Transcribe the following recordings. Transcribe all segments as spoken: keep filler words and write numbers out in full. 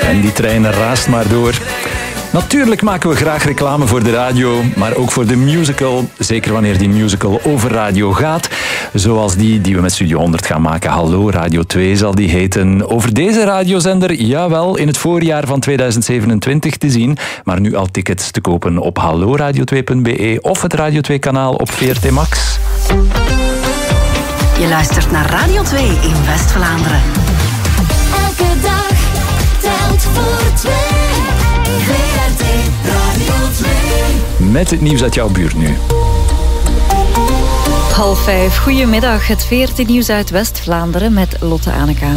En die trein raast maar door. Natuurlijk maken we graag reclame voor de radio, maar ook voor de musical. Zeker wanneer die musical over radio gaat. Zoals die die we met Studio honderd gaan maken. Hallo Radio twee zal die heten. Over deze radiozender, jawel, in het voorjaar van tweeduizend zevenentwintig te zien. Maar nu al tickets te kopen op hallo radio twee punt b e of het Radio twee kanaal op V R T Max. Je luistert naar Radio twee in West-Vlaanderen. Elke dag telt voor twee. V R T Radio twee. Met het nieuws uit jouw buurt nu. Half vijf, goedemiddag. Het V R T-nieuws uit West-Vlaanderen met Lotte Anneka.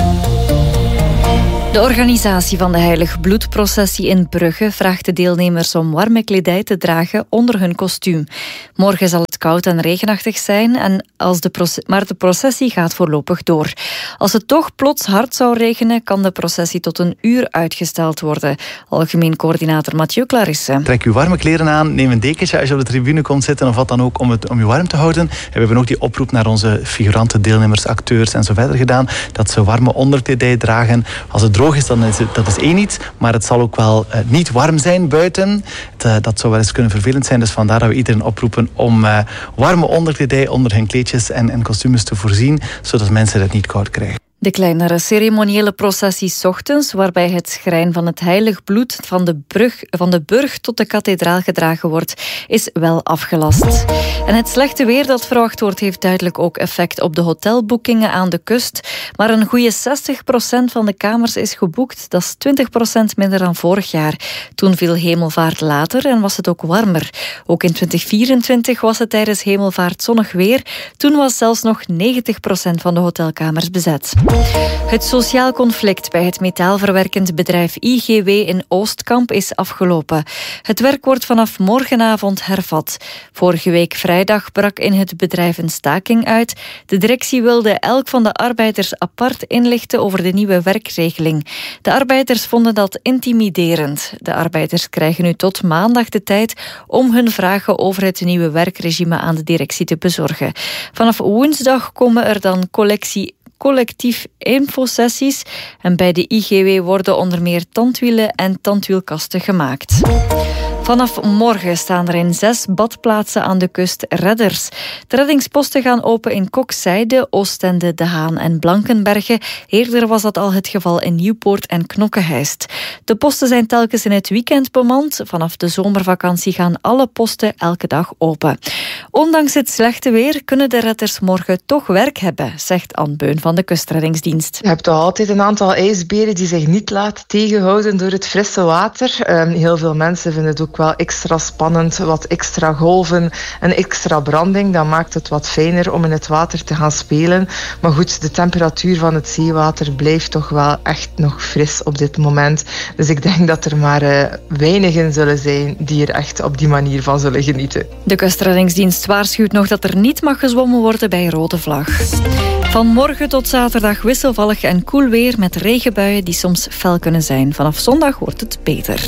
De organisatie van de Heilig Bloedprocessie in Brugge vraagt de deelnemers om warme kledij te dragen onder hun kostuum. Morgen zal het koud en regenachtig zijn, en als de proce- maar de processie gaat voorlopig door. Als het toch plots hard zou regenen, kan de processie tot een uur uitgesteld worden. Algemeen coördinator Mathieu Clarisse. Trek uw warme kleren aan, neem een dekentje als je op de tribune komt zitten of wat dan ook om, het, om je warm te houden. En we hebben ook die oproep naar onze figuranten, deelnemers, acteurs en zo verder gedaan, dat ze warme onderkledij dragen. Als het droog is, dan is het, dat is één iets, maar het zal ook wel uh, niet warm zijn buiten. Het, uh, dat zou wel eens kunnen vervelend zijn, dus vandaar dat we iedereen oproepen om uh, warme onderkledij onder hun kleedjes en, en kostuums te voorzien, zodat mensen het niet koud krijgen. De kleinere ceremoniële processie 's ochtends, waarbij het schrijn van het heilig bloed van de, brug, van de burg tot de kathedraal gedragen wordt, is wel afgelast. En het slechte weer dat verwacht wordt, heeft duidelijk ook effect op de hotelboekingen aan de kust. Maar een goede zestig procent van de kamers is geboekt. Dat is twintig procent minder dan vorig jaar. Toen viel hemelvaart later en was het ook warmer. Ook in twintig vierentwintig was het tijdens hemelvaart zonnig weer. Toen was zelfs nog negentig procent van de hotelkamers bezet. Het sociaal conflict bij het metaalverwerkend bedrijf I G W in Oostkamp is afgelopen. Het werk wordt vanaf morgenavond hervat. Vorige week vrijdag brak in het bedrijf een staking uit. De directie wilde elk van de arbeiders apart inlichten over de nieuwe werkregeling. De arbeiders vonden dat intimiderend. De arbeiders krijgen nu tot maandag de tijd om hun vragen over het nieuwe werkregime aan de directie te bezorgen. Vanaf woensdag komen er dan collectie collectief infosessies en bij de I G W worden onder meer tandwielen en tandwielkasten gemaakt. Vanaf morgen staan er in zes badplaatsen aan de kust redders. De reddingsposten gaan open in Kokzijde, Oostende, De Haan en Blankenberge. Eerder was dat al het geval in Nieuwpoort en Knokke-Heist. De posten zijn telkens in het weekend bemand. Vanaf de zomervakantie gaan alle posten elke dag open. Ondanks het slechte weer kunnen de redders morgen toch werk hebben, zegt Anne Beun van de Kustreddingsdienst. Je hebt toch altijd een aantal ijsberen die zich niet laten tegenhouden door het frisse water. Um, heel veel mensen vinden het ook wel extra spannend, wat extra golven en extra branding. Dat maakt het wat fijner om in het water te gaan spelen. Maar goed, de temperatuur van het zeewater blijft toch wel echt nog fris op dit moment. Dus ik denk dat er maar uh, weinigen zullen zijn die er echt op die manier van zullen genieten. De Kustreddingsdienst waarschuwt nog dat er niet mag gezwommen worden bij rode vlag. Van morgen tot zaterdag wisselvallig en koel weer met regenbuien die soms fel kunnen zijn. Vanaf zondag wordt het beter.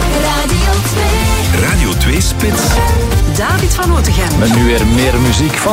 Radio twee. Radio twee Spits. David van Otegem. Met nu weer meer muziek van